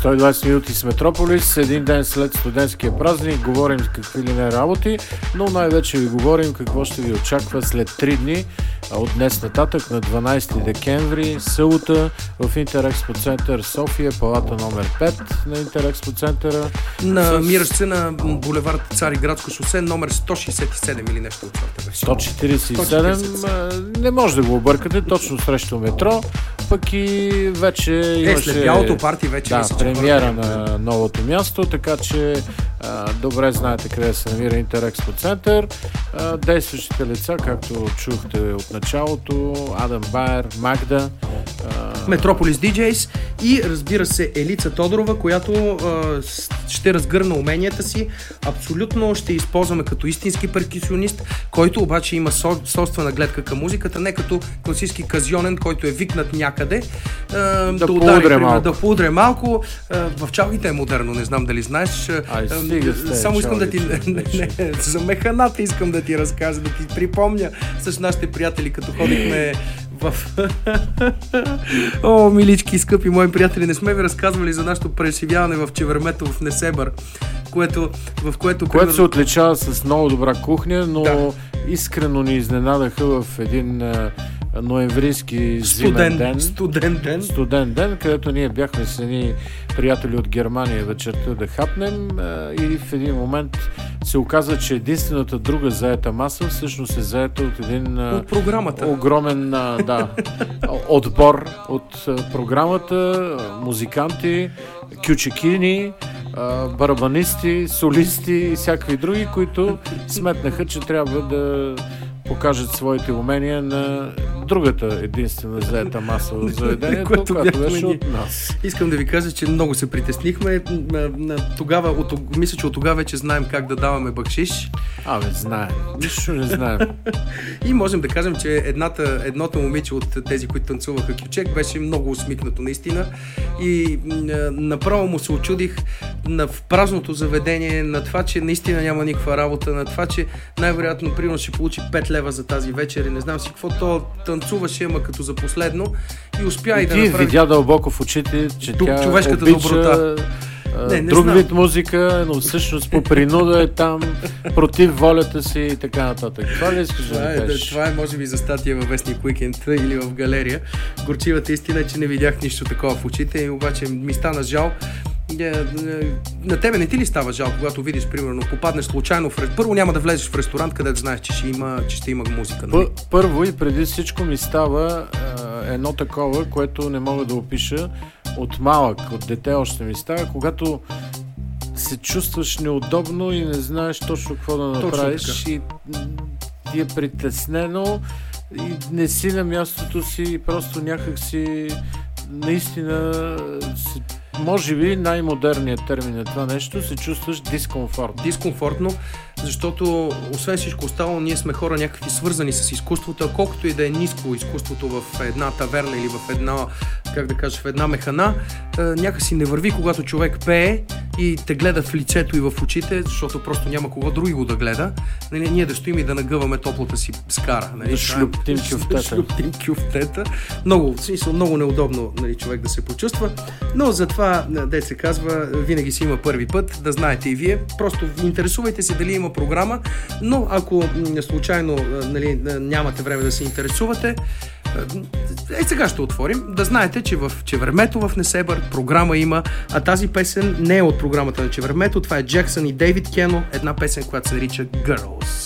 120 минути с Метрополис, един ден след студентския празник, говорим какви ли не работи, но най-вече ви говорим какво ще ви очаква след 3 дни от днес нататък на 12 декември, събота в Интерекспо център София, палата номер 5 на Интерекспо центъра. Намиращ се на булевард Цариградско шосе, номер 167 или нещо от това. 147, не може да го объркате, точно срещу метро, пък и вече имаше... след бялото парти вече премиера на новото място, така че добре знаете къде се намира Интерекспо център. Действащите лица, както чухте от началото, Адам Байер, Магда, Метрополис DJs и разбира се Елица Тодорова, която ще разгърна уменията си. Абсолютно ще използваме като истински перкусионист, който обаче има собствена гледка към музиката, не като класически казионен, който е викнат някъде да поудре малко. В чалгите е модерно, не знам дали знаеш. Само искам да ти... за механата искам да ти разкажа, да ти припомня с нашите приятели, като ходихме в... О, милички, скъпи мои приятели, не сме ви разказвали за нашето преживяване в Чевермето в Несебър, в което се отличава с много добра кухня, но искрено ни изненадаха в един ноемврийски студен ден, където ние бяхме с едни приятели от Германия вечерта да хапнем и в един момент се оказа, че единствената друга заета маса всъщност е заета от един огромен отбор от програмата, музиканти, кючекини, барабанисти, солисти и всякакви други, които сметнаха, че трябва да покажат своите умения на другата единствена заета маса в заведението, която беше от нас. Искам да ви кажа, че много се притеснихме. Мисля, че от тогава вече знаем как да даваме бакшиш. Знаем. Нищо не знаем. И можем да кажем, че едното момиче от тези, които танцуваха кючек, беше много усмихнато наистина. И направо му се очудих в празното заведение, на това, че наистина няма никаква работа, на това, че най-вероятно примерно ще получи 5 лева за тази вечер и не знам си какво, то танцуваше, ама като за последно и успя и да направи... Ти видя дълбоко в очите, че тя човешката обича доброта. Друг вид музика, но всъщност по принуда е там, против волята си и така нататък. Това ли искаш да кажеш? Това е може би за статия във вестник Уикенд или в галерия. Горчивата истина е, че не видях нищо такова в очите и обаче ми стана жал. На тебе не ти ли става жал, когато видиш, примерно, попаднеш случайно първо няма да влезеш в ресторант, където знаеш, че ще има музика. Нали? Първо и преди всичко ми става едно такова, което не мога да опиша от малък, от дете още ми става, когато се чувстваш неудобно и не знаеш точно какво да направиш и ти е притеснено и не си на мястото си и просто някак си наистина може би най-модерният термин е това нещо, се чувстваш дискомфортно, защото освен всичко останало, ние сме хора някакви свързани с изкуството, колкото и да е ниско изкуството в една таверна или в една механа, някакси не върви, когато човек пее и те гледа в лицето и в очите, защото просто няма кого други го да гледа. Ние да стоим и да нагъваме топлата си скара. Да шлюптим кюфтета. Много неудобно човек да се почувства, но затова, дет се казва, винаги си има първи път, да знаете и вие. Просто интересувайте се дали има програма, но ако случайно нямате време да се интересувате, сега ще отворим. Да знаете, че в Чевермето в Несебър програма има, а тази песен не е от програмата на Чевермето. Това е Джексън и Дейвид Кено, една песен, която се нарича Girls.